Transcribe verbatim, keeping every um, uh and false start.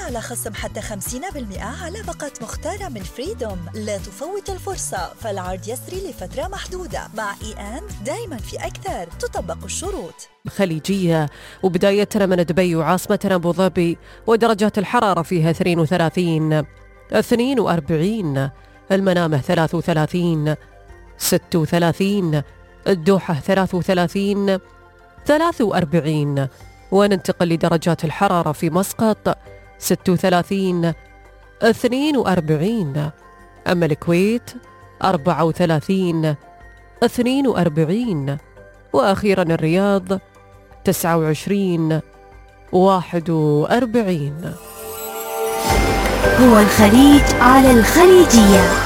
على خصم حتى خمسين بالمئة على باقة مختارة من فريدوم. لا تفوت الفرصة، فالعرض يسري لفترة محدودة. مع إي أند دايما في أكثر، تطبق الشروط. الخليجية، وبدايتنا من دبي وعاصمتنا أبو ظبي، ودرجات الحرارة فيها اثنين وثلاثين، اثنين وأربعين، المنامة ثلاثة وثلاثين، ستة وثلاثين، الدوحة ثلاثة وثلاثين، ثلاثة وأربعين. وننتقل لدرجات الحرارة في مسقط ستة وثلاثين، اثنين وأربعين، أما الكويت أربعة وثلاثين، اثنين وأربعين، وأخيرا الرياض تسعة وعشرين، واحد وأربعين. هو الخليج على الخليجية.